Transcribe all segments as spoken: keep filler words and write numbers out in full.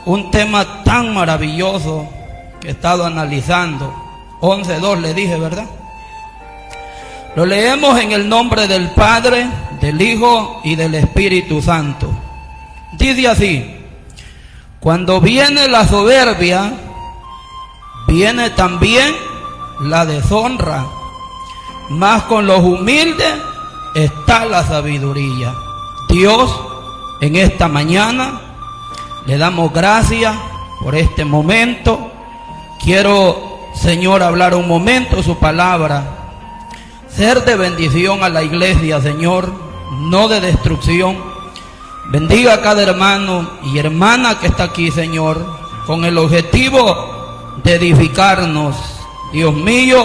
un tema tan maravilloso que he estado analizando. once dos le dije, ¿verdad? Lo leemos en el nombre del Padre, del Hijo y del Espíritu Santo. Dice así: cuando viene la soberbia, viene también la deshonra, mas con los humildes está la sabiduría. Dios, en esta mañana le damos gracias por este momento. Quiero, Señor, hablar un momento su palabra, ser de bendición a la iglesia, Señor, no de destrucción. Bendiga a cada hermano y hermana que está aquí, Señor, con el objetivo de edificarnos, Dios mío,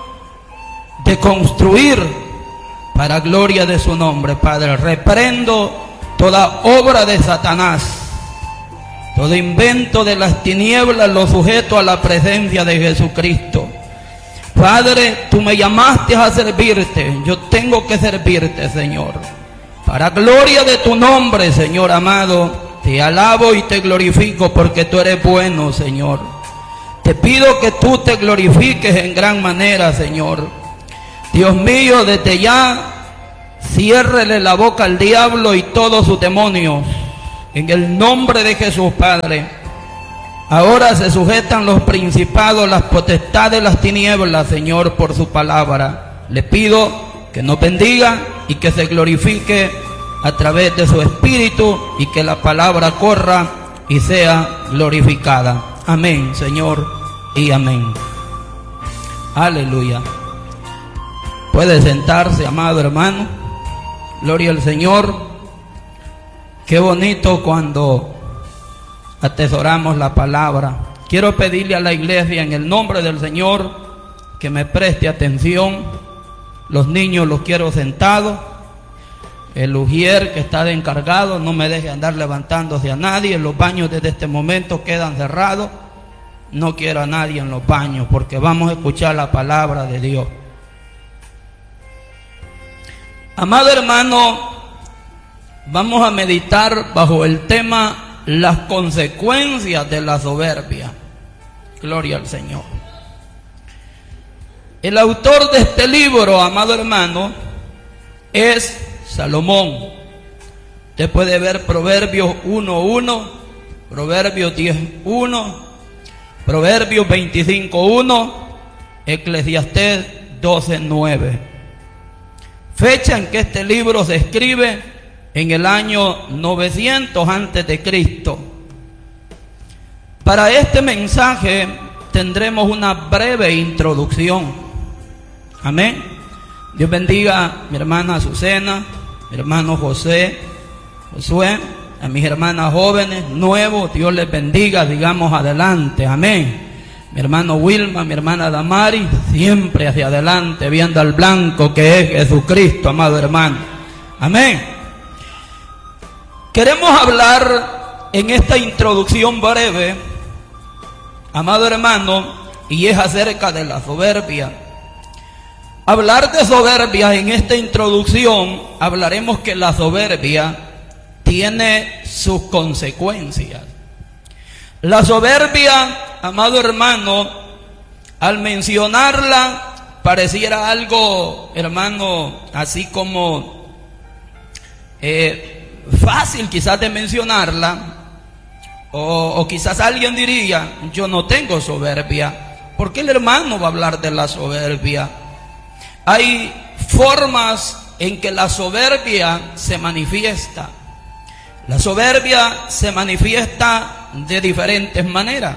de construir para gloria de su nombre, Padre. Reprendo toda obra de Satanás, todo invento de las tinieblas lo sujeto a la presencia de Jesucristo. Padre, tú me llamaste a servirte, yo tengo que servirte, Señor. Para gloria de tu nombre, Señor amado, te alabo y te glorifico porque tú eres bueno, Señor. Te pido que tú te glorifiques en gran manera, Señor. Dios mío, desde ya, ciérrele la boca al diablo y todos sus demonios. En el nombre de Jesús, Padre. Ahora se sujetan los principados, las potestades, las tinieblas, Señor, por su palabra. Le pido que nos bendiga y que se glorifique a través de su Espíritu y que la palabra corra y sea glorificada. Amén, Señor, y amén. Aleluya. Puede sentarse, amado hermano. Gloria al Señor. Qué bonito cuando atesoramos la palabra. Quiero pedirle a la iglesia en el nombre del Señor que me preste atención. Los niños los quiero sentados. El ujier que está de encargado no me deje andar levantándose a nadie. Los baños desde este momento quedan cerrados. No quiero a nadie en los baños porque vamos a escuchar la palabra de Dios. Amado hermano, vamos a meditar bajo el tema las consecuencias de la soberbia. Gloria al Señor. El autor de este libro, amado hermano, es Salomón. Usted puede ver Proverbios uno uno, Proverbios diez uno, Proverbios veinticinco uno, Eclesiastés doce nueve. Fecha en que este libro se escribe en el año novecientos antes de Cristo. Para este mensaje tendremos una breve introducción. Amén. Dios bendiga a mi hermana Azucena, mi hermano José, Josué, a mis hermanas jóvenes, nuevos, Dios les bendiga, digamos adelante, amén. Mi hermano Wilma, mi hermana Damari, siempre hacia adelante, viendo al blanco que es Jesucristo, amado hermano, amén. Queremos hablar en esta introducción breve, amado hermano, y es acerca de la soberbia. Hablar de soberbia en esta introducción, hablaremos que la soberbia tiene sus consecuencias. La soberbia, amado hermano, al mencionarla, pareciera algo, hermano, así como eh, fácil quizás de mencionarla, o, o quizás alguien diría, yo no tengo soberbia. ¿Por qué el hermano va a hablar de la soberbia? Hay formas en que la soberbia se manifiesta. La soberbia se manifiesta de diferentes maneras.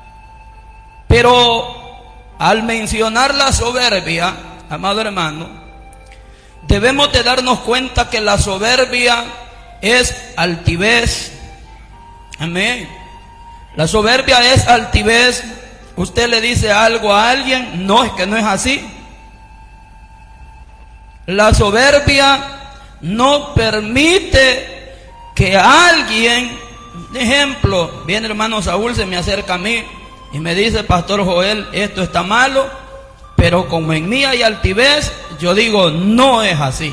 Pero al mencionar la soberbia, amado hermano, debemos de darnos cuenta que la soberbia es altivez. Amén. La soberbia es altivez. Usted le dice algo a alguien, no, es que no es así. La soberbia no permite que alguien, ejemplo, viene el hermano Saúl, se me acerca a mí y me dice, pastor Joel, esto está malo, pero como en mí hay altivez, yo digo, no es así.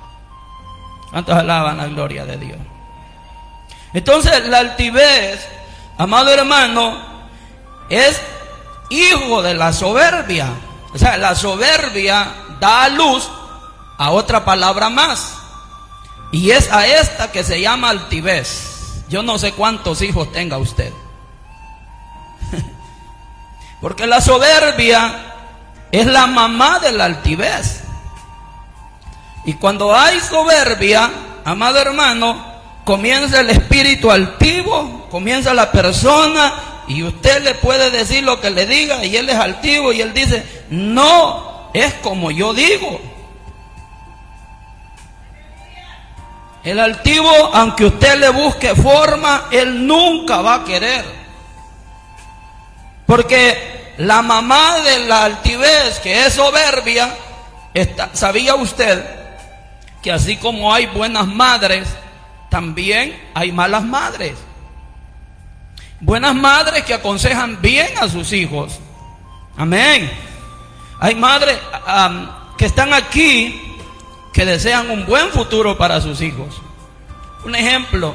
¿Cuántos alaban la gloria de Dios? Entonces la altivez amado hermano, es hijo de la soberbia. O sea, la soberbia da a luz a otra palabra más, y es a esta que se llama altivez. Yo no sé cuántos hijos tenga usted, porque la soberbia es la mamá de la altivez. Y cuando hay soberbia, amado hermano, comienza el espíritu altivo, comienza la persona, y usted le puede decir lo que le diga, y él es altivo, y él dice, no, es como yo digo. El altivo, aunque usted le busque forma, él nunca va a querer. Porque la mamá de la altivez, que es soberbia, está, ¿sabía usted que así como hay buenas madres, también hay malas madres? Buenas madres que aconsejan bien a sus hijos. Amén. Hay madres um, que están aquí, que desean un buen futuro para sus hijos. Un ejemplo,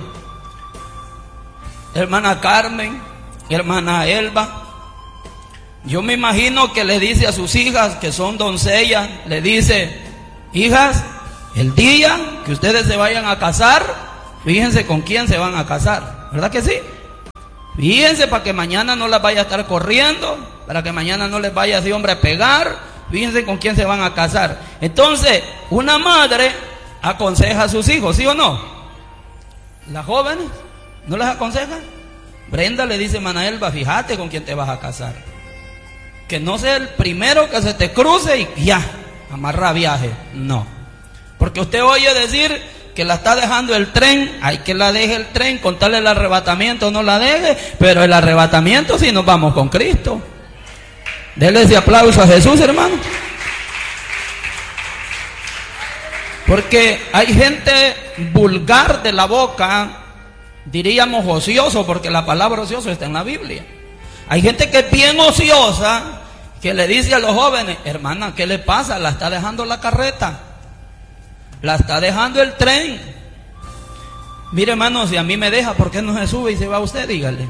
hermana Carmen, hermana Elba. Yo me imagino que le dice a sus hijas, que son doncellas, le dice, hijas, el día que ustedes se vayan a casar, fíjense con quién se van a casar. ¿Verdad que sí? Fíjense para que mañana no las vaya a estar corriendo, para que mañana no les vaya ese hombre a pegar. Fíjense con quién se van a casar. Entonces, una madre aconseja a sus hijos, ¿sí o no? Las jóvenes, ¿no las aconseja? Brenda le dice a hermana Elba, fíjate con quién te vas a casar. Que no sea el primero que se te cruce y ya, amarra viaje. No. Porque usted oye decir que la está dejando el tren, hay que la deje el tren, contarle el arrebatamiento, no la deje, pero el arrebatamiento sí nos vamos con Cristo. Denle ese aplauso a Jesús, hermano. Porque hay gente vulgar de la boca, diríamos ocioso, porque la palabra ocioso está en la Biblia. Hay gente que es bien ociosa, que le dice a los jóvenes, hermana, ¿qué le pasa? La está dejando la carreta, la está dejando el tren. Mire, hermano, si a mí me deja, ¿por qué no se sube y se va usted? Dígale.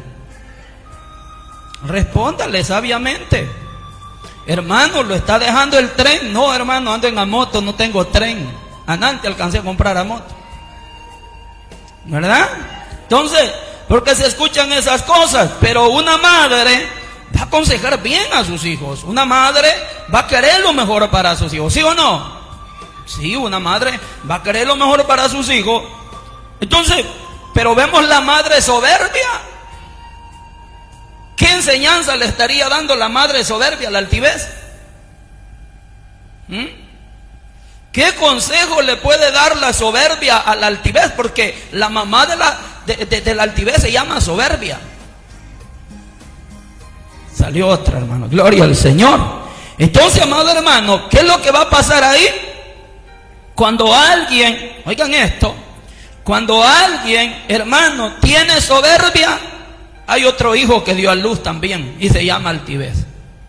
Respóndale sabiamente. Hermano, lo está dejando el tren. No, hermano, ando en la moto, no tengo tren. Antes alcancé a comprar a moto. ¿Verdad? Entonces, porque se escuchan esas cosas. Pero una madre va a aconsejar bien a sus hijos. Una madre va a querer lo mejor para sus hijos, ¿sí o no? Sí, una madre va a querer lo mejor para sus hijos. Entonces, pero vemos la madre soberbia. ¿Qué enseñanza le estaría dando la madre soberbia a la altivez? ¿Mm? ¿Qué consejo le puede dar la soberbia a la altivez? Porque la mamá de la, de, de, de la altivez se llama soberbia. Salió otra, hermano. Gloria al Señor. Entonces, amado hermano, ¿qué es lo que va a pasar ahí? Cuando alguien, oigan esto, cuando alguien, hermano, tiene soberbia, hay otro hijo que dio a luz también y se llama altivez.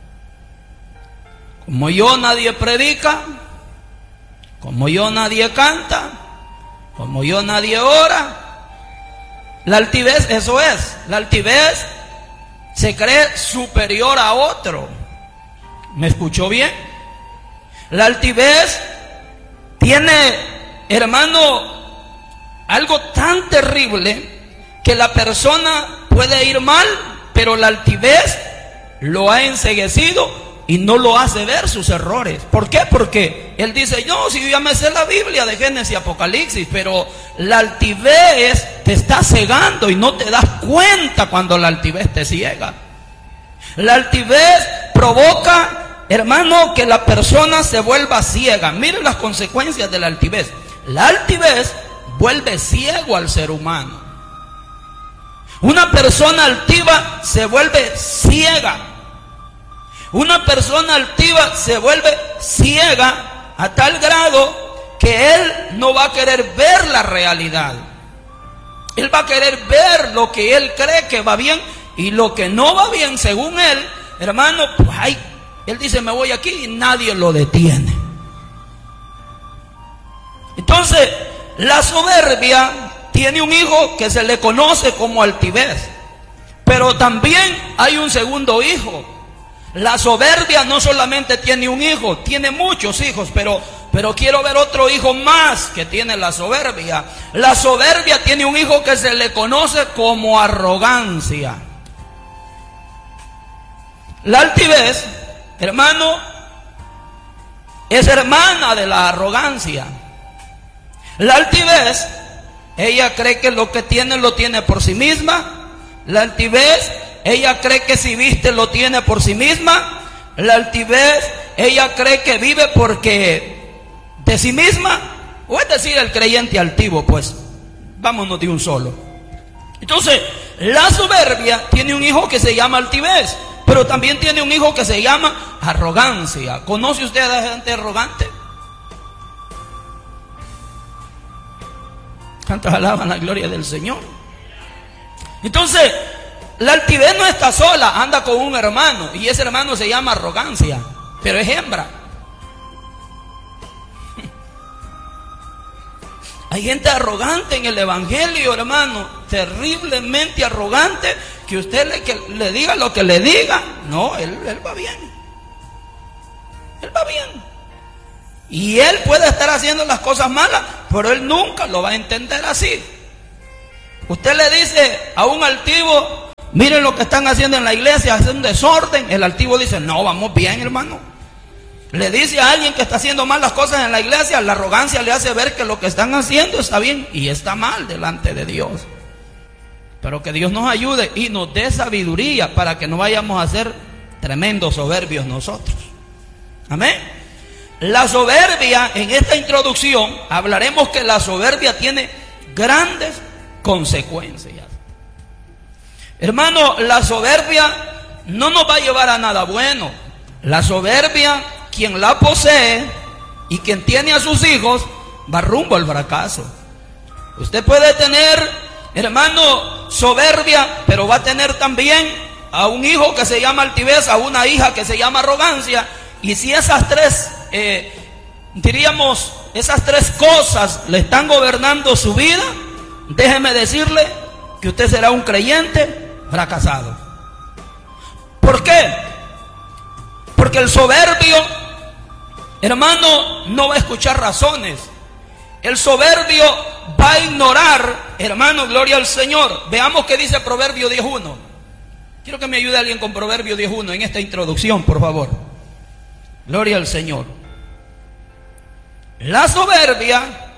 Como yo nadie predica, como yo nadie canta, como yo nadie ora. La altivez, eso es, la altivez se cree superior a otro. ¿Me escuchó bien? La altivez tiene, hermano, algo tan terrible que la persona puede ir mal, pero la altivez lo ha enceguecido y no lo hace ver sus errores. ¿Por qué? Porque él dice, yo si yo ya me sé la Biblia de Génesis y Apocalipsis, pero la altivez te está cegando y no te das cuenta cuando la altivez te ciega. La altivez provoca, hermano, que la persona se vuelva ciega. Miren las consecuencias de la altivez. La altivez vuelve ciego al ser humano. Una persona altiva se vuelve ciega. Una persona altiva se vuelve ciega a tal grado que él no va a querer ver la realidad. Él va a querer ver lo que él cree que va bien y lo que no va bien según él, hermano, pues ay, él dice me voy aquí y nadie lo detiene. Entonces, la soberbia tiene un hijo que se le conoce como altivez. Pero también hay un segundo hijo. La soberbia no solamente tiene un hijo, tiene muchos hijos, pero, pero quiero ver otro hijo más que tiene la soberbia. La soberbia tiene un hijo que se le conoce como arrogancia. La altivez, hermano, es hermana de la arrogancia. La altivez, ella cree que lo que tiene lo tiene por sí misma. La altivez, ella cree que si viste lo tiene por sí misma. La altivez, ella cree que vive porque de sí misma. O es decir, el creyente altivo, pues, vámonos de un solo. Entonces, la soberbia tiene un hijo que se llama altivez, pero también tiene un hijo que se llama arrogancia. ¿Conoce usted a la gente arrogante? ¿Cuántos alaban la gloria del Señor? Entonces, la altivez no está sola, anda con un hermano, y ese hermano se llama arrogancia, pero es hembra. Hay gente arrogante en el evangelio, hermano, terriblemente arrogante, que usted le, que le diga lo que le diga, no, él, él va bien. Él va bien. Y él puede estar haciendo las cosas malas, pero él nunca lo va a entender así. Usted le dice a un altivo, miren lo que están haciendo en la iglesia, hacen un desorden. El altivo dice, no, vamos bien, hermano. Le dice a alguien que está haciendo mal las cosas en la iglesia, la arrogancia le hace ver que lo que están haciendo está bien y está mal delante de Dios. Pero que Dios nos ayude y nos dé sabiduría para que no vayamos a ser tremendos soberbios nosotros. Amén. La soberbia, en esta introducción hablaremos que la soberbia tiene grandes consecuencias. Hermano, la soberbia no nos va a llevar a nada bueno. La soberbia, quien la posee y quien tiene a sus hijos, va rumbo al fracaso. Usted puede tener, hermano, soberbia, pero va a tener también a un hijo que se llama altivez, a una hija que se llama arrogancia. Y si esas tres, eh, diríamos, esas tres cosas le están gobernando su vida, déjeme decirle que usted será un creyente fracasado. ¿Por qué? Porque el soberbio, hermano, no va a escuchar razones. El soberbio va a ignorar, hermano, gloria al Señor. Veamos qué dice Proverbio diez uno. Quiero que me ayude alguien con Proverbio diez uno en esta introducción, por favor. Gloria al Señor. La soberbia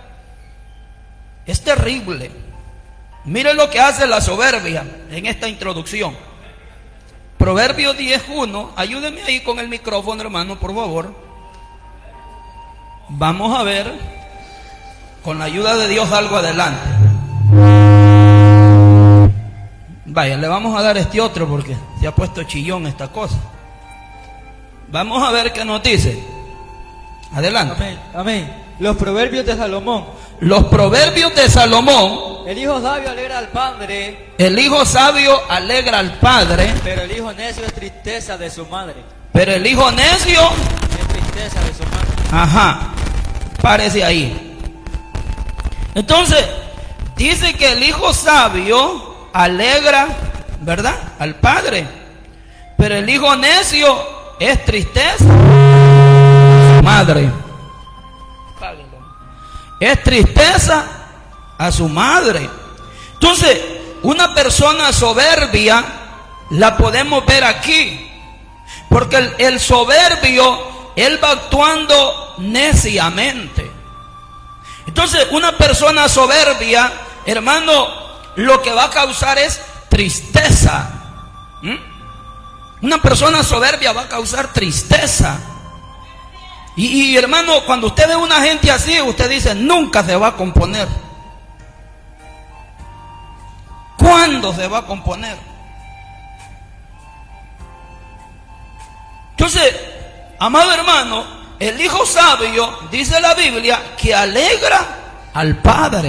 es terrible. Mire lo que hace la soberbia en esta introducción. Proverbio diez uno. Ayúdeme ahí con el micrófono, hermano, por favor. Vamos a ver, con la ayuda de Dios, algo adelante. Vaya, le vamos a dar este otro porque se ha puesto chillón esta cosa. Vamos a ver qué nos dice. Adelante. Amén, amén. Los proverbios de Salomón. Los proverbios de Salomón. El hijo sabio alegra al padre. El hijo sabio alegra al padre. Pero el hijo necio es tristeza de su madre. Pero el hijo necio es tristeza de su madre. Ajá. Párese ahí. Entonces, dice que el hijo sabio alegra, ¿verdad?, al padre. Pero el hijo necio es tristeza a su madre. Es tristeza a su madre. Entonces, una persona soberbia la podemos ver aquí, porque el, el soberbio, él va actuando neciamente. Entonces, una persona soberbia, hermano, lo que va a causar es tristeza. ¿Mm? Una persona soberbia va a causar tristeza. Y, y hermano, cuando usted ve a una gente así, usted dice, nunca se va a componer. ¿Cuándo se va a componer? Entonces, amado hermano, el hijo sabio, dice la Biblia, que alegra al padre.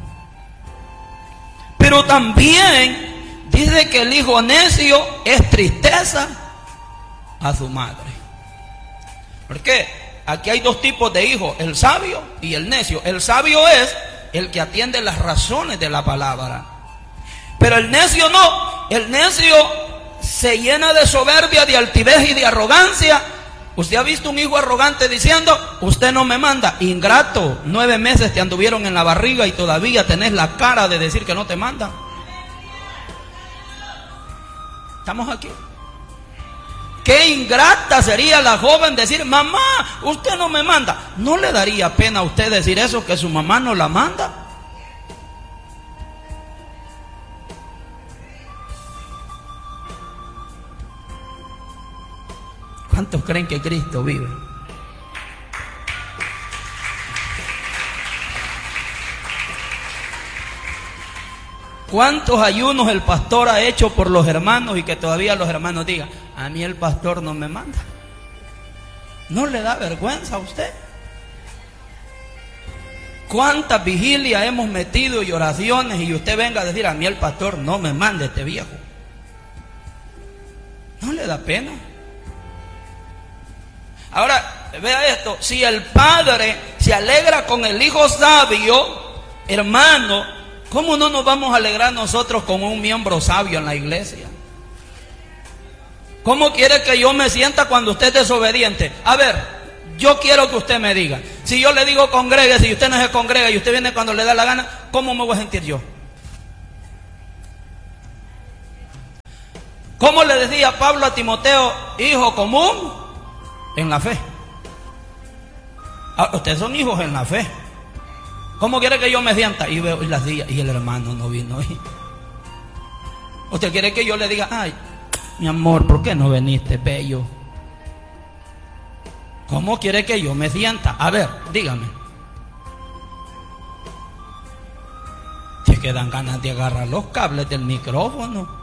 Pero también dice que el hijo necio es tristeza a su madre. ¿Por qué? Aquí hay dos tipos de hijos, el sabio y el necio. El sabio es el que atiende las razones de la palabra. Pero el necio no. El necio se llena de soberbia, de altivez y de arrogancia. ¿Usted ha visto un hijo arrogante diciendo: usted no me manda? Ingrato, nueve meses te anduvieron en la barriga y todavía tenés la cara de decir que no te manda. ¿Estamos aquí? Qué ingrata sería la joven decir: mamá, usted no me manda. ¿No le daría pena a usted decir eso, que su mamá no la manda? ¿Cuántos creen que Cristo vive? ¿Cuántos ayunos el pastor ha hecho por los hermanos y que todavía los hermanos digan: a mí el pastor no me manda? ¿No le da vergüenza a usted? ¿Cuántas vigilias hemos metido y oraciones y usted venga a decir: a mí el pastor no me manda, este viejo? ¿No le da pena? Ahora, vea esto: si el padre se alegra con el hijo sabio, hermano, ¿cómo no nos vamos a alegrar nosotros con un miembro sabio en la iglesia? ¿Cómo quiere que yo me sienta cuando usted es desobediente? A ver, yo quiero que usted me diga. Si yo le digo congréguese y usted no se congrega y usted viene cuando le da la gana, ¿cómo me voy a sentir yo? ¿Cómo le decía Pablo a Timoteo? Hijo común en la fe. Ah, ustedes son hijos en la fe. ¿Cómo quiere que yo me sienta? Y veo las días y el hermano no vino hoy. ¿Usted quiere que yo le diga: ay, mi amor, ¿por qué no viniste, bello? ¿Cómo quiere que yo me sienta? A ver, dígame. Si es que dan ganas de agarrar los cables del micrófono.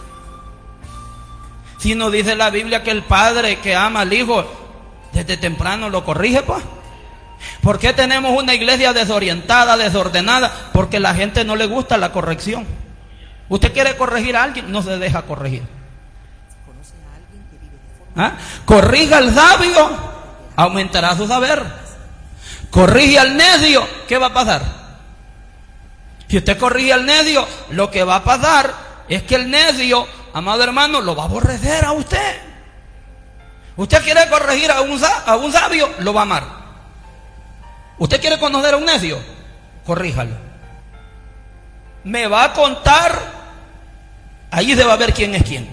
Si no dice la Biblia que el padre que ama al hijo desde temprano lo corrige, pues. ¿Por qué tenemos una iglesia desorientada, desordenada? Porque a la gente no le gusta la corrección. Usted quiere corregir a alguien, no se deja corregir. ¿Ah? Corrija al sabio, aumentará su saber. Corrige al necio, ¿qué va a pasar? Si usted corrige al necio, lo que va a pasar es que el necio, amado hermano, lo va a aborrecer a usted. Usted quiere corregir a un, a un sabio, lo va a amar. ¿Usted quiere conocer a un necio? Corríjalo. Me va a contar, allí se va a ver quién es quién.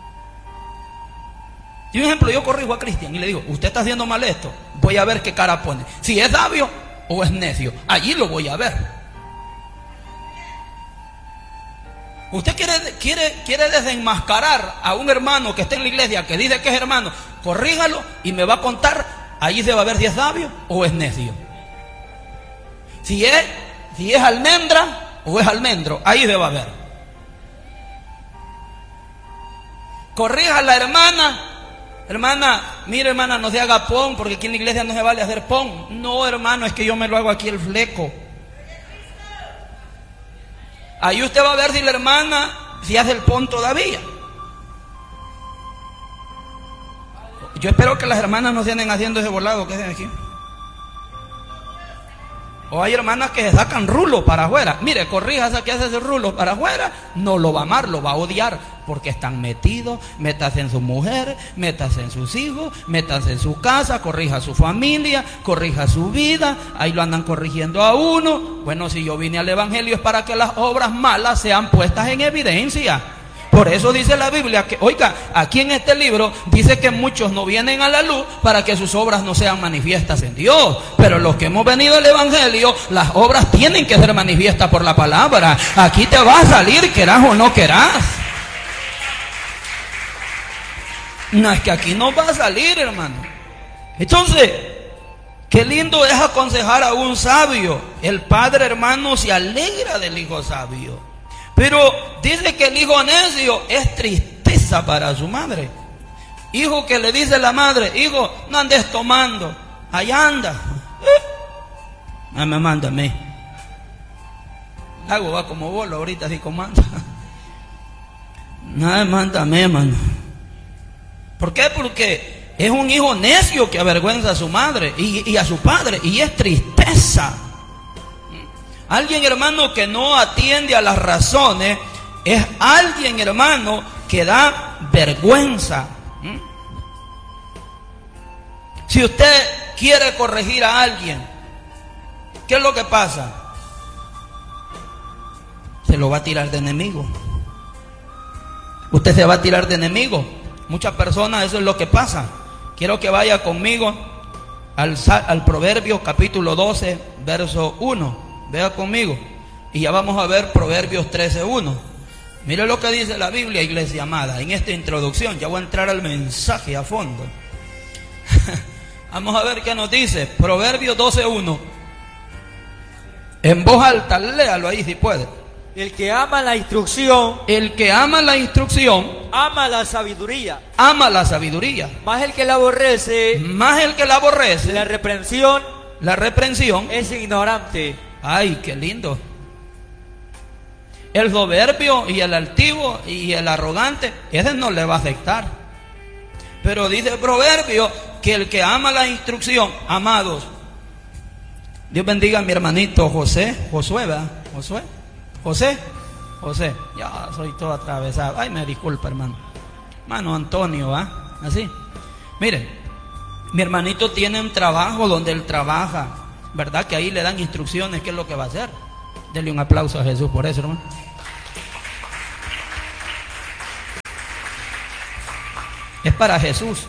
Y un ejemplo, yo corrijo a Cristian y le digo: usted está haciendo mal esto, voy a ver qué cara pone. Si es sabio o es necio, allí lo voy a ver. Usted quiere, quiere, quiere desenmascarar a un hermano que está en la iglesia, que dice que es hermano, corríjalo y me va a contar, allí se va a ver si es sabio o es necio. Si es, si es almendra o es almendro, ahí se va a ver. Corrija a la hermana: hermana, mire hermana, no se haga pon, porque aquí en la iglesia no se vale hacer pon. No, hermano, es que yo me lo hago aquí el fleco. Ahí usted va a ver si la hermana si hace el pon todavía. Yo espero que las hermanas no se anden haciendo ese volado que hacen aquí. O hay hermanas que se sacan rulos para afuera. Mire, corrija esa que hace ese rulo para afuera, no lo va a amar, lo va a odiar, porque están metidos. Métase en su mujer, métase en sus hijos, métase en su casa, corrija a su familia, corrija su vida. Ahí lo andan corrigiendo a uno. Bueno, si yo vine al evangelio es para que las obras malas sean puestas en evidencia. Por eso dice la Biblia que, oiga, aquí en este libro dice que muchos no vienen a la luz para que sus obras no sean manifiestas en Dios. Pero los que hemos venido al evangelio, las obras tienen que ser manifiestas por la palabra. Aquí te va a salir, querás o no querás. No, es que aquí no va a salir, hermano. Entonces, qué lindo es aconsejar a un sabio. El padre, hermano, se alegra del hijo sabio. Pero dice que el hijo necio es tristeza para su madre. Hijo que le dice la madre: hijo, no andes tomando, allá anda. Eh, no me manda a mí. Hago va como bola ahorita, así como anda. No me manda a mí, hermano. ¿Por qué? Porque es un hijo necio que avergüenza a su madre y, y a su padre, y es tristeza. Alguien, hermano, que no atiende a las razones Es alguien, hermano, que da vergüenza. ¿Mm? Si usted quiere corregir a alguien, ¿qué es lo que pasa? Se lo va a tirar de enemigo. Usted se va a tirar de enemigo. Muchas personas, eso es lo que pasa. Quiero que vaya conmigo al, al Proverbio capítulo doce, verso uno. Vea conmigo. Y ya vamos a ver Proverbios trece, uno. Mire lo que dice la Biblia, iglesia amada. En esta introducción, ya voy a entrar al mensaje a fondo. Vamos a ver qué nos dice. Proverbios doce, uno. En voz alta, léalo ahí si puede. El que ama la instrucción, El que ama la instrucción, ama la sabiduría. ama la sabiduría. Más el que la aborrece, Más el que la aborrece, la reprensión, la reprensión. es ignorante. Ay, qué lindo. El soberbio y el altivo y el arrogante, ese no le va a afectar. Pero dice el proverbio que el que ama la instrucción, amados. Dios bendiga a mi hermanito José, Josué, ¿verdad? Josué, José, José. Ya soy todo atravesado. Ay, me disculpa, hermano. Hermano Antonio, ¿va? Así. Miren, mi hermanito tiene un trabajo donde él trabaja, ¿verdad? Que ahí le dan instrucciones, qué es lo que va a hacer. Denle un aplauso a Jesús por eso, hermano. Es para Jesús.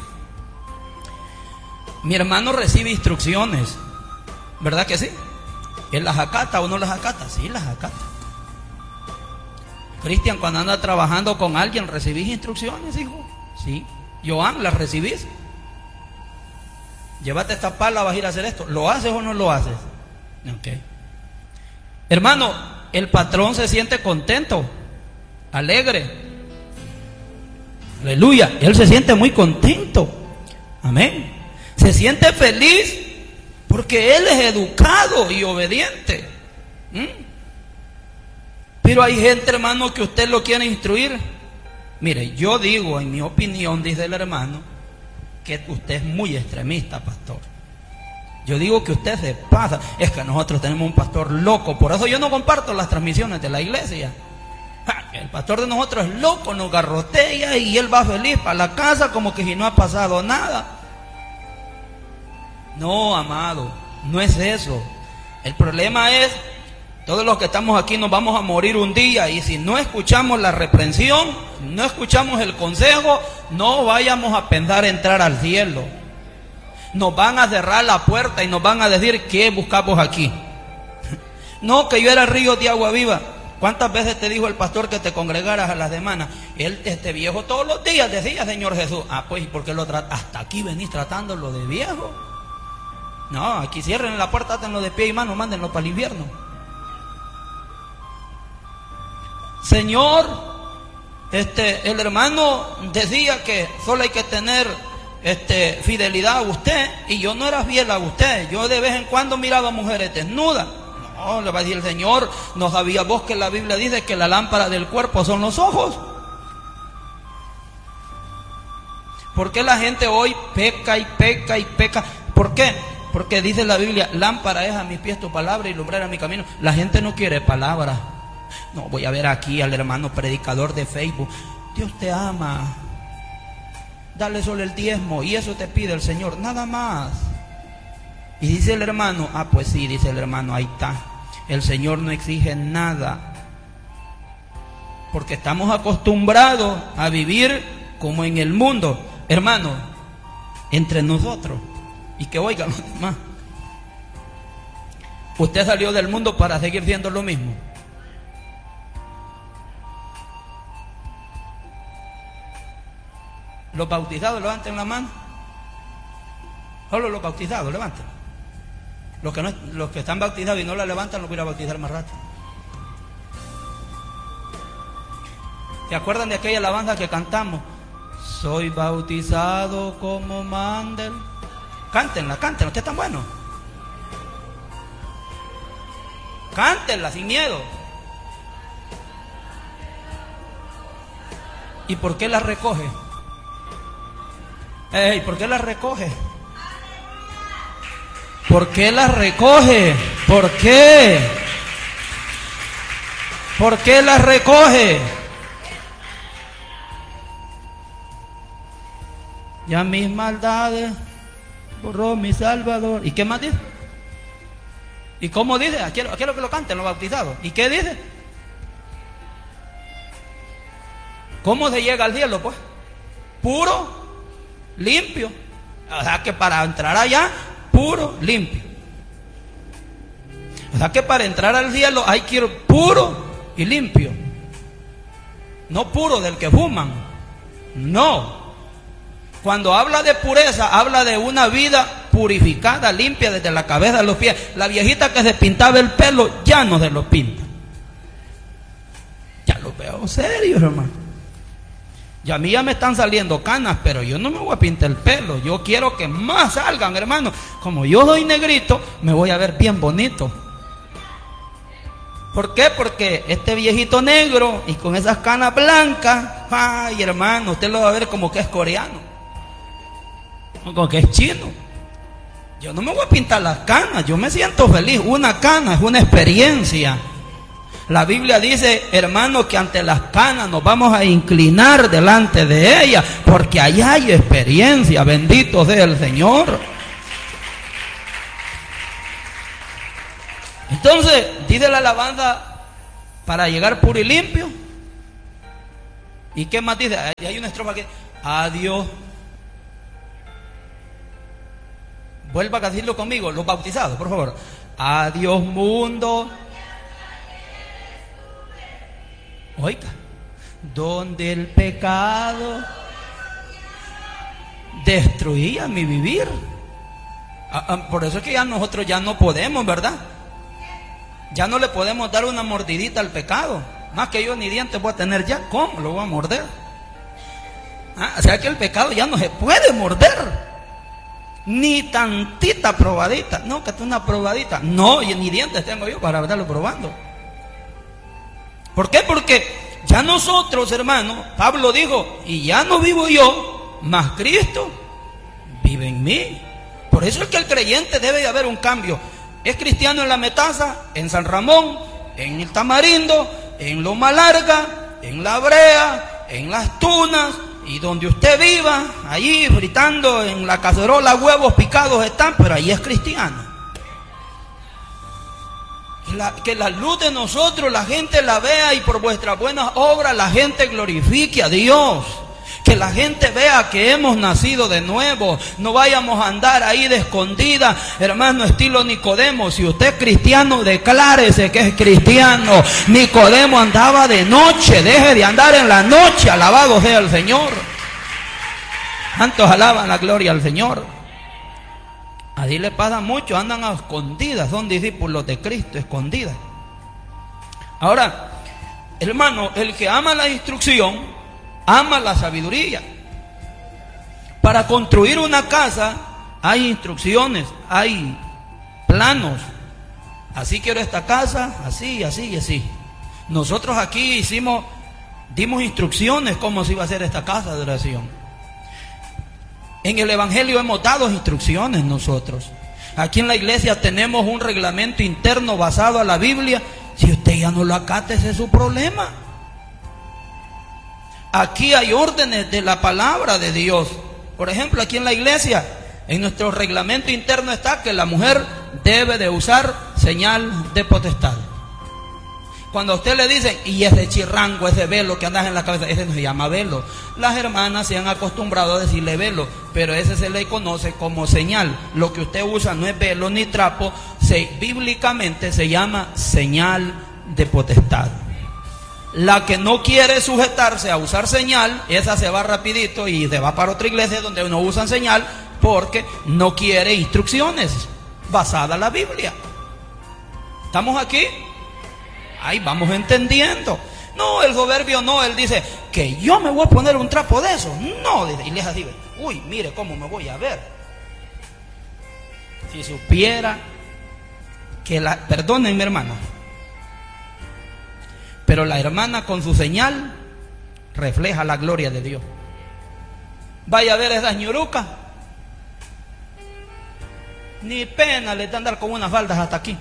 Mi hermano recibe instrucciones, ¿verdad que sí? ¿Él las acata o no las acata? Sí, las acata. Cristian, cuando anda trabajando con alguien, ¿recibís instrucciones, hijo? Sí. Joan, ¿las recibís? Llévate esta pala, vas a ir a hacer esto. ¿Lo haces o no lo haces? Ok. Hermano, el patrón se siente contento, alegre. Aleluya, él se siente muy contento. Amén. Se siente feliz porque él es educado y obediente. ¿Mm? Pero hay gente, hermano, que usted lo quiere instruir. Mire, yo digo, en mi opinión, dice el hermano, que usted es muy extremista, pastor. Yo digo que usted se pasa. Es que nosotros tenemos un pastor loco. Por eso yo no comparto las transmisiones de la iglesia. El pastor de nosotros es loco, nos garrotea y él va feliz para la casa como que si no ha pasado nada. No, amado, no es eso. El problema es, todos los que estamos aquí nos vamos a morir un día, y si no escuchamos la reprensión, no escuchamos el consejo, no vayamos a pensar entrar al cielo. Nos van a cerrar la puerta y nos van a decir, ¿qué buscamos aquí? No, que yo era río de agua viva. ¿Cuántas veces te dijo el pastor que te congregaras a las semanas? Él, este viejo, todos los días decía, Señor Jesús. Ah, pues, ¿y por qué lo trata? Hasta aquí venís tratándolo de viejo. No, aquí cierren la puerta, átenlo de pie y mano, mándenlo para el infierno. Señor, este, el hermano decía que solo hay que tener este, fidelidad a usted, y yo no era fiel a usted. Yo de vez en cuando miraba mujeres desnudas. No, le va a decir el Señor, ¿no sabías vos que la Biblia dice que la lámpara del cuerpo son los ojos? ¿Por qué la gente hoy peca y peca y peca? ¿Por qué? Porque dice la Biblia, lámpara es a mis pies tu palabra y lumbrera mi camino. La gente no quiere palabra. No, voy a ver aquí al hermano predicador de Facebook. Dios te ama. Dale solo el diezmo y eso te pide el Señor, nada más. Y dice el hermano, ah pues sí, dice el hermano, ahí está. El Señor no exige nada. Porque estamos acostumbrados a vivir como en el mundo. Hermano, entre nosotros. Y que oigan los demás. Usted salió del mundo para seguir siendo lo mismo. Los bautizados, levanten la mano. Solo los bautizados, levanten. Los que, no, los que están bautizados y no la levantan, los voy a bautizar más rato. ¿Se acuerdan de aquella alabanza que cantamos? Soy bautizado como Mandel. Cántenla, cántenla, ustedes están buenos. Cántenla sin miedo. ¿Y por qué la recoge? Ey, ¿por qué la recoge? ¿Por qué la recoge? ¿Por qué? ¿Por qué la recoge? Ya mis maldades borró mi Salvador. ¿Y qué más dice? ¿Y cómo dice? ¿A quién, a quién es lo que lo canten los bautizados? ¿Y qué dice? ¿Cómo se llega al cielo, pues? Puro, limpio. O sea que para entrar allá, puro, limpio. O sea que para entrar al cielo hay que ir puro y limpio. No puro del que fuman. No. Cuando habla de pureza, habla de una vida purificada, limpia desde la cabeza a los pies. La viejita que se pintaba el pelo ya no se lo pinta. Ya lo veo serio, hermano. Y a mí ya me están saliendo canas, pero yo no me voy a pintar el pelo. Yo quiero que más salgan, hermano. Como yo soy negrito, me voy a ver bien bonito. ¿Por qué? Porque este viejito negro y con esas canas blancas, ay, hermano, usted lo va a ver como que es coreano. Como que es chino. Yo no me voy a pintar las canas, yo me siento feliz. Una cana es una experiencia. La Biblia dice, hermano, que ante las canas nos vamos a inclinar delante de ellas, porque allá hay experiencia. Bendito sea el Señor. Entonces, dice la alabanza, para llegar puro y limpio. ¿Y qué más dice? Hay una estrofa que, adiós. Vuelva a decirlo conmigo, los bautizados, por favor. Adiós mundo. Oiga, donde el pecado destruía mi vivir. Por eso es que ya nosotros ya no podemos, ¿verdad? Ya no le podemos dar una mordidita al pecado. Más que yo ni dientes voy a tener ya. ¿Cómo lo voy a morder? Ah, o sea que el pecado ya no se puede morder. Ni tantita probadita. No, que es una probadita. No, y ni dientes tengo yo para estarlo probando. ¿Por qué? Porque ya nosotros, hermanos, Pablo dijo, y ya no vivo yo, mas Cristo vive en mí. Por eso es que el creyente debe de haber un cambio. Es cristiano en la Metaza, en San Ramón, en el Tamarindo, en Loma Larga, en La Brea, en Las Tunas, y donde usted viva, allí fritando en la cacerola huevos picados están, pero ahí es cristiano. Que la, que la luz de nosotros la gente la vea y por vuestras buenas obras la gente glorifique a Dios. Que la gente vea que hemos nacido de nuevo. No vayamos a andar ahí de escondida, hermano, estilo Nicodemo. Si usted es cristiano, declárese que es cristiano. Nicodemo andaba de noche, deje de andar en la noche. Alabado sea el Señor. Santos alaban la gloria al Señor. Así le pasa mucho, andan a escondidas, son discípulos de Cristo, escondidas. Ahora, hermano, el que ama la instrucción, ama la sabiduría. Para construir una casa hay instrucciones, hay planos. Así quiero esta casa, así, así y así. Nosotros aquí hicimos, dimos instrucciones cómo se iba a hacer esta casa de oración. En el Evangelio hemos dado instrucciones nosotros. Aquí en la iglesia tenemos un reglamento interno basado en la Biblia. Si usted ya no lo acata, ese es su problema. Aquí hay órdenes de la palabra de Dios. Por ejemplo, aquí en la iglesia, en nuestro reglamento interno está que la mujer debe de usar señal de potestad. Cuando a usted le dicen, y ese chirrango, ese velo que andas en la cabeza, ese no se llama velo. Las hermanas se han acostumbrado a decirle velo, pero ese se le conoce como señal. Lo que usted usa no es velo ni trapo, se, bíblicamente se llama señal de potestad. La que no quiere sujetarse a usar señal, esa se va rapidito y se va para otra iglesia donde no usan señal, porque no quiere instrucciones basadas en la Biblia. ¿Estamos aquí? Ahí vamos entendiendo. No, el soberbio no, él dice que yo me voy a poner un trapo de eso. No, y le así, uy, mire cómo me voy a ver. Si supiera que la, perdónenme hermano, pero la hermana con su señal refleja la gloria de Dios. Vaya a ver esas ñurucas, ni pena le dan dar con unas faldas hasta aquí.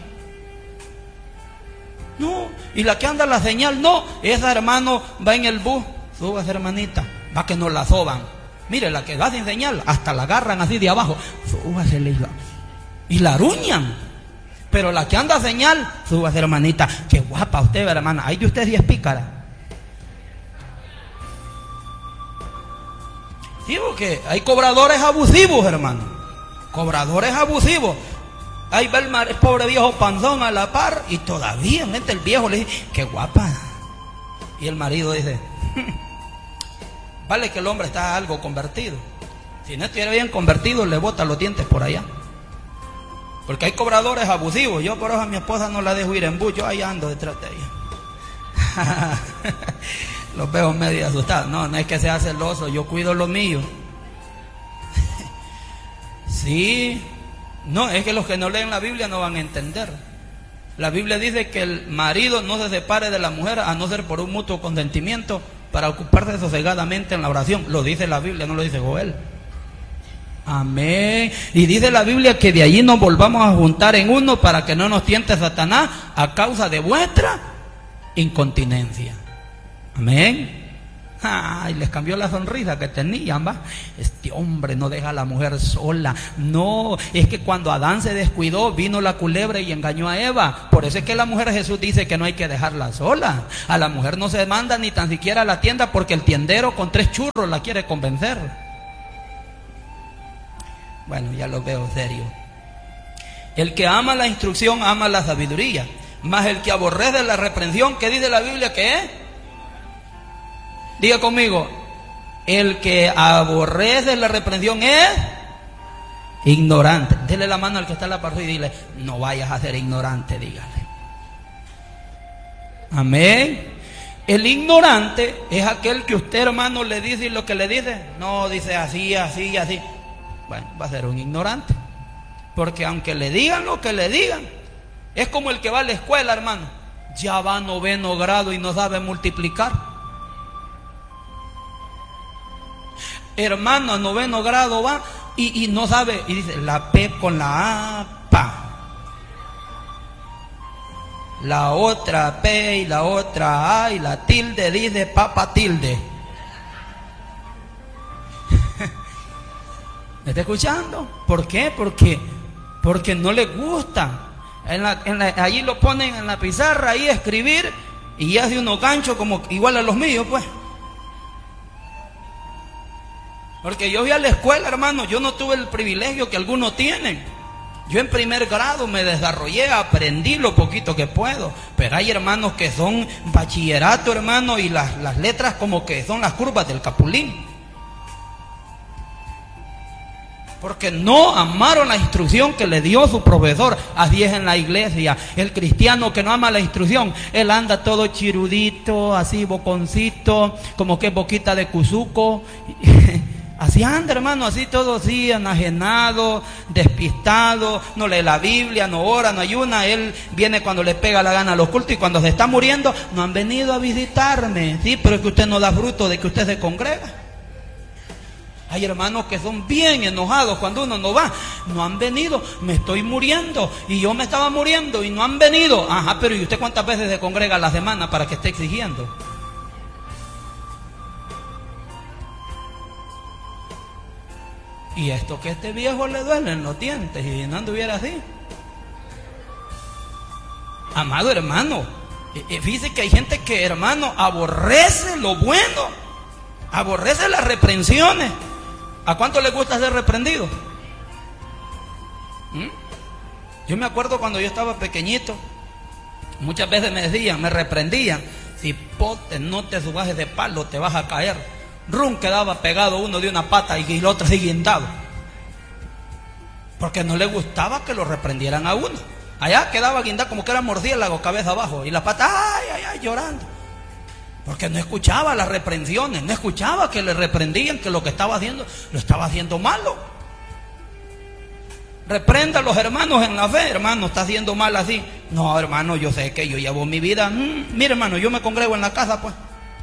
No, y la que anda la señal, no, esa hermano va en el bus, súbase hermanita, va que no la soban. Mire, la que va sin señal, hasta la agarran así de abajo, súbasele y la, y la aruñan. Pero la que anda a señal, súbase, hermanita, qué guapa usted, hermana. Ay, de usted sí es pícara. Sí, porque hay cobradores abusivos, hermano. Cobradores abusivos. Ahí va el, mar, el pobre viejo panzón a la par y todavía, gente, el viejo le dice, qué guapa. Y el marido dice, vale que el hombre está algo convertido. Si no estuviera bien convertido, le bota los dientes por allá. Porque hay cobradores abusivos. Yo por eso a mi esposa no la dejo ir en bus. Yo ahí ando detrás de ella. Los veo medio asustados. No, no es que sea celoso. Yo cuido lo mío. Sí. No, es que los que no leen la Biblia no van a entender. La Biblia dice que el marido no se separe de la mujer a no ser por un mutuo consentimiento para ocuparse sosegadamente en la oración. Lo dice la Biblia, no lo dice Joel. Amén. Y dice la Biblia que de allí nos volvamos a juntar en uno para que no nos tiente Satanás a causa de vuestra incontinencia. Amén. Ay, les cambió la sonrisa que tenían, ¿va? Este hombre no deja a la mujer sola. No, es que cuando Adán se descuidó, vino la culebra y engañó a Eva. Por eso es que la mujer de Jesús dice que no hay que dejarla sola. A la mujer no se manda ni tan siquiera a la tienda porque el tiendero con tres churros la quiere convencer. Bueno, ya lo veo serio. El que ama la instrucción ama la sabiduría, mas el que aborrece la reprensión, ¿qué dice la Biblia que es? Diga conmigo, el que aborrece la reprensión es ignorante. Dele la mano al que está en la par y dile, no vayas a ser ignorante, dígale. Amén. El ignorante es aquel que usted, hermano, le dice y lo que le dice, no, dice así, así, así. Bueno, va a ser un ignorante. Porque aunque le digan lo que le digan, es como el que va a la escuela, hermano. Ya va a noveno grado y no sabe multiplicar. Hermano, a noveno grado va y, y no sabe, y dice la P con la A, pa. La otra P y la otra A y la tilde dice papa tilde. ¿Me está escuchando? ¿Por qué? Porque, porque no le gusta. En la, en la, allí lo ponen en la pizarra, ahí a escribir, y hace unos ganchos como igual a los míos, pues. Porque yo fui a la escuela, hermano, yo no tuve el privilegio que algunos tienen. Yo en primer grado me desarrollé, aprendí lo poquito que puedo. Pero hay hermanos que son bachillerato, hermano, y las, las letras como que son las curvas del capulín. Porque no amaron la instrucción que le dio su profesor. Así es en la iglesia. El cristiano que no ama la instrucción, él anda todo chirudito, así boconcito, como que boquita de cuzuco. Así anda, hermano, así todo así, enajenado, despistado, no lee la Biblia, no ora, no ayuna. Él viene cuando le pega la gana a los cultos y cuando se está muriendo, no han venido a visitarme. Sí, pero es que usted no da fruto de que usted se congrega. Hay hermanos que son bien enojados cuando uno no va. No han venido, me estoy muriendo y yo me estaba muriendo y no han venido. Ajá, pero ¿y usted cuántas veces se congrega a la semana para que esté exigiendo? Y esto que a este viejo le duelen los dientes, y no anduviera así. Amado hermano, fíjese que hay gente que, hermano, aborrece lo bueno, aborrece las reprensiones. ¿A cuánto le gusta ser reprendido? ¿Mm? Yo me acuerdo cuando yo estaba pequeñito, muchas veces me decían, me reprendían, si pote no te subas de palo te vas a caer. Rum quedaba pegado uno de una pata y el otro así guindado. Porque no le gustaba que lo reprendieran a uno. Allá quedaba guindado como que era murciélago, cabeza abajo, y la pata, ay, ay, ay, llorando. Porque no escuchaba las reprensiones, no escuchaba que le reprendían que lo que estaba haciendo, lo estaba haciendo malo. Reprenda a los hermanos en la fe, hermano, está haciendo mal así. No, hermano, yo sé que yo llevo mi vida. Mm, mire, hermano, yo me congrego en la casa, pues.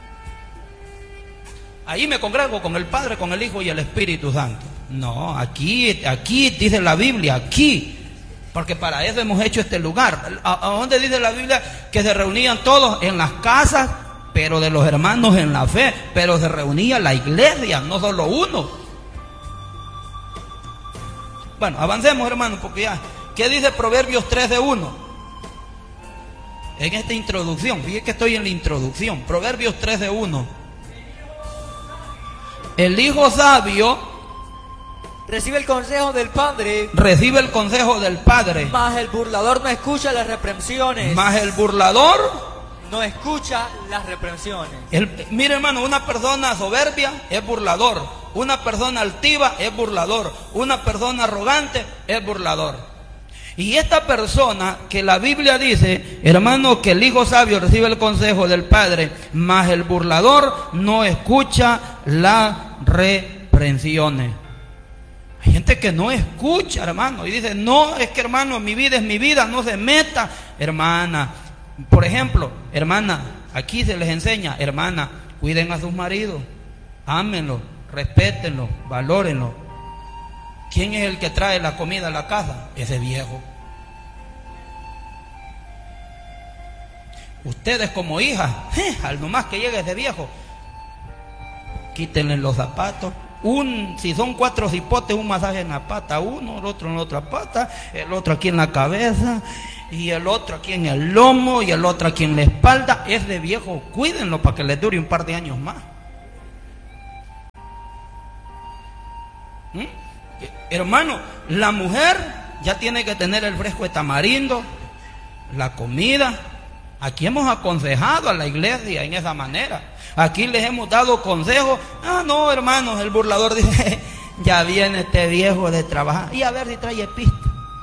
Ahí me congrego con el Padre, con el Hijo y el Espíritu Santo. No, aquí, aquí dice la Biblia, aquí. Porque para eso hemos hecho este lugar. ¿A, a dónde dice la Biblia que se reunían todos? En las casas pero de los hermanos en la fe, pero se reunía la iglesia, no solo uno. Bueno, avancemos, hermanos, porque ya, ¿qué dice Proverbios tres de uno? En esta introducción, fíjate que estoy en la introducción, Proverbios tres de uno. El hijo sabio recibe el consejo del padre, recibe el consejo del padre, mas el burlador no escucha las reprensiones. mas el burlador no escucha las reprensiones. El, mire, hermano, una persona soberbia es burlador, una persona altiva es burlador, una persona arrogante es burlador. Y esta persona que la Biblia dice, hermano, que el hijo sabio recibe el consejo del padre, mas el burlador no escucha las reprensiones. Hay gente que no escucha, hermano, y dice, no, es que, hermano, mi vida es mi vida, no se meta. Hermana, por ejemplo, hermana, aquí se les enseña, hermana, cuiden a sus maridos, ámenlos, respétenlos, valórenlos. ¿Quién es el que trae la comida a la casa? Ese viejo. Ustedes como hijas, eh, al nomás que llegue ese viejo, quítenle los zapatos. Un, si son cuatro cipotes, un masaje en la pata uno, el otro en la otra pata, el otro aquí en la cabeza, y el otro aquí en el lomo, y el otro aquí en la espalda. Ese viejo, cuídenlo para que les dure un par de años más. ¿Mm? Hermano, la mujer ya tiene que tener el fresco de tamarindo, la comida. Aquí hemos aconsejado a la iglesia en esa manera. Aquí les hemos dado consejos. Ah, no, hermanos, el burlador dice, ya viene este viejo de trabajar, y a ver si trae pista.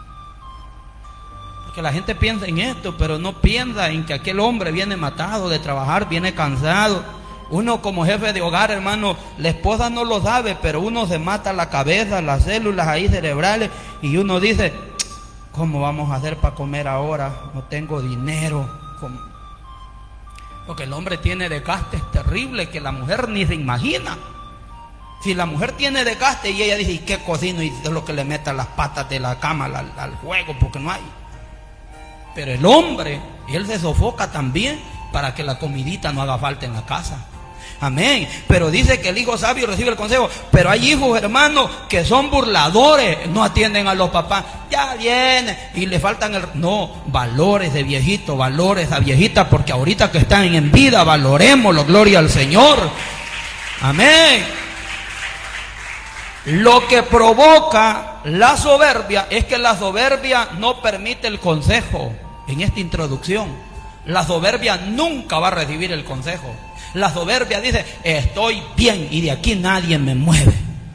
Porque la gente piensa en esto, pero no piensa en que aquel hombre viene matado de trabajar, viene cansado. Uno como jefe de hogar, hermano, la esposa no lo sabe, pero uno se mata la cabeza, las células ahí cerebrales, y uno dice, ¿cómo vamos a hacer para comer ahora? No tengo dinero. Porque el hombre tiene desgastes terribles que la mujer ni se imagina. Si la mujer tiene desgaste y ella dice, ¿y qué cocino? Y es lo que le meta las patas de la cama al, al juego, porque no hay. Pero el hombre, él se sofoca también para que la comidita no haga falta en la casa. Amén. Pero dice que el hijo sabio recibe el consejo. Pero hay hijos, hermanos, que son burladores, no atienden a los papás. Ya viene y le faltan el... No, valores de viejito, valores a viejita, porque ahorita que están en vida, valoremoslo, gloria al Señor. Amén. Lo que provoca la soberbia es que la soberbia no permite el consejo. En esta introducción, la soberbia nunca va a recibir el consejo. La soberbia dice, estoy bien y de aquí nadie me mueve.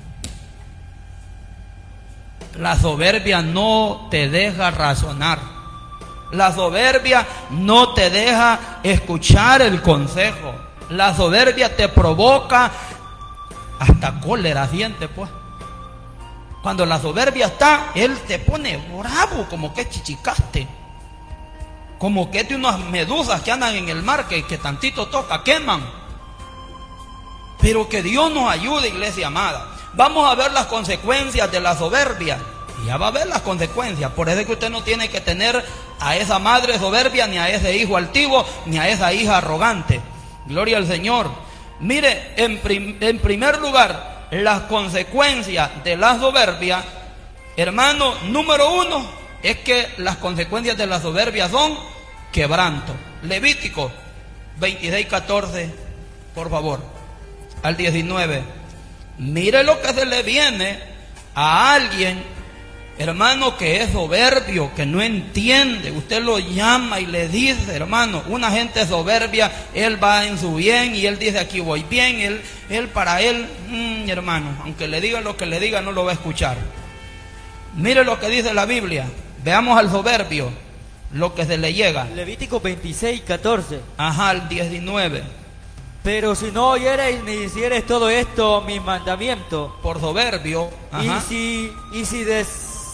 La soberbia no te deja razonar. La soberbia no te deja escuchar el consejo. La soberbia te provoca hasta cólera, siente pues. Cuando la soberbia está, él te pone bravo, como que chichicaste. Como que es de unas medusas que andan en el mar, que, que tantito toca, queman. Pero que Dios nos ayude, iglesia amada. Vamos a ver las consecuencias de la soberbia. Y ya va a ver las consecuencias. Por eso es que usted no tiene que tener a esa madre soberbia, ni a ese hijo altivo, ni a esa hija arrogante. Gloria al Señor. Mire, en, prim, en primer lugar, las consecuencias de la soberbia, hermano, número uno, es que las consecuencias de la soberbia son quebranto. Levítico veintiséis, catorce, por favor, al diecinueve. Mire lo que se le viene a alguien, hermano, que es soberbio, que no entiende. Usted lo llama y le dice, hermano, una gente soberbia, él va en su bien y él dice, aquí voy bien. Él, él para él, mmm, hermano, aunque le diga lo que le diga, no lo va a escuchar. Mire lo que dice la Biblia. Veamos al soberbio, lo que se le llega. Levítico veintiséis, catorce. Ajá, al diecinueve. Pero si no oyereis ni hiciereis todo esto, mis mandamientos. Por soberbio. Ajá. Y si, y si des,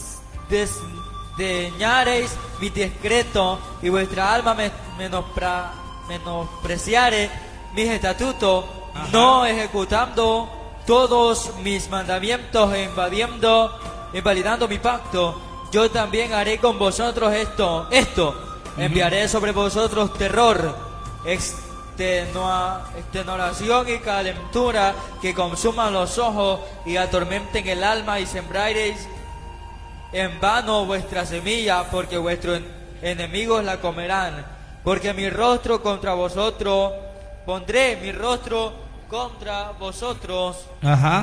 desdeñareis mi decreto y vuestra alma me, menospra, menospreciare mis estatutos, ajá, no ejecutando todos mis mandamientos e invadiendo, invalidando mi pacto, yo también haré con vosotros esto, esto, uh-huh. Enviaré sobre vosotros terror, ex, extenua- extenuación y calentura que consuman los ojos y atormenten el alma, y sembraréis en vano vuestra semilla, porque vuestros enemigos la comerán. Porque mi rostro contra vosotros, pondré mi rostro contra vosotros. Ajá.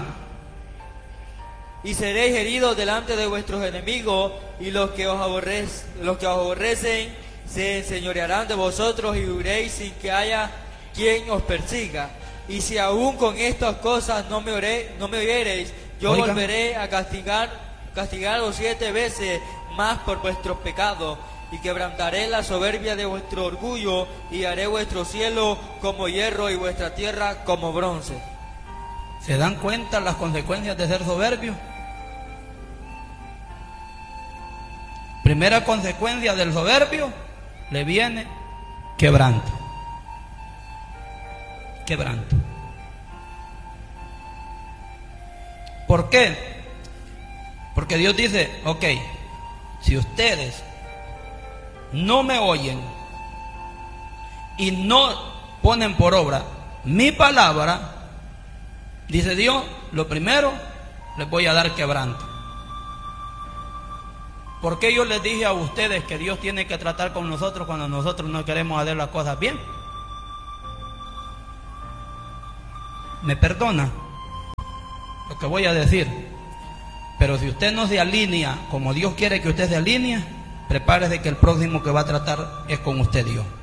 Y seréis heridos delante de vuestros enemigos, y los que os aborrec- los que os aborrecen se enseñorearán de vosotros, y huiréis sin que haya quien os persiga. Y si aún con estas cosas no me oré, no me oyereis, yo Oiga. volveré a castigar, castigaros siete veces más por vuestros pecados, y quebrantaré la soberbia de vuestro orgullo, y haré vuestro cielo como hierro y vuestra tierra como bronce. ¿Se dan cuenta las consecuencias de ser soberbio? Primera consecuencia del soberbio, le viene quebranto. Quebranto. ¿Por qué? Porque Dios dice, ok, si ustedes no me oyen y no ponen por obra mi palabra, dice Dios, lo primero, les voy a dar quebranto. ¿Por qué yo les dije a ustedes que Dios tiene que tratar con nosotros cuando nosotros no queremos hacer las cosas bien? ¿Me perdona lo que voy a decir? Pero si usted no se alinea como Dios quiere que usted se alinee, prepárese que el próximo que va a tratar es con usted Dios.